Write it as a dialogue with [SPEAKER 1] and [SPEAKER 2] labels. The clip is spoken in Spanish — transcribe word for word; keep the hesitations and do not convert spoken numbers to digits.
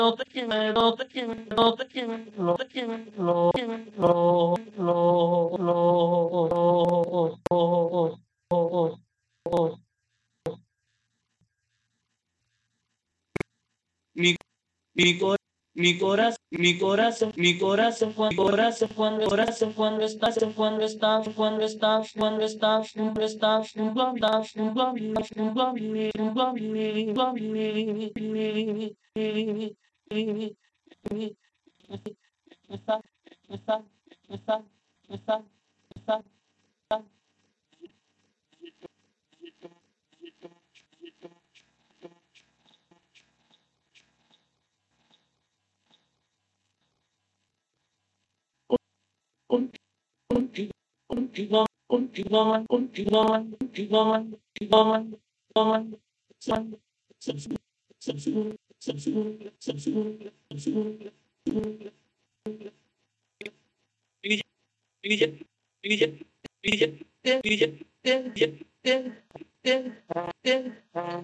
[SPEAKER 1] no te quiero, no te quiero, no te quiero, no te quiero, no te quiero, no, no, no, no, no, no. Mi, mi, cor, mi corazón, mi corazón, mi corazón, cuando, corazón, cuando, corazón, cuando estás, cuando estás, cuando estás, cuando estás, cuando estás, cuando estás, cuando estás, cuando estás, está, está, está, está, está. Contigo, contigo, contigo, contigo, contigo, contigo, contigo.